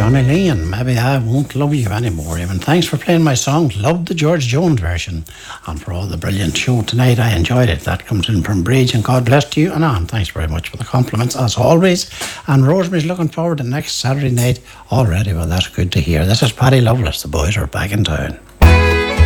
Johnny Lee, and maybe I won't love you anymore. Even thanks for playing my song. Loved the George Jones version, and for all the brilliant show tonight. I enjoyed it. That comes in from Bridge, and God bless to you and on. Thanks very much for the compliments as always. And Rosemary's looking forward to next Saturday night already. Well, that's good to hear. This is Paddy Loveless. The boys are back in town.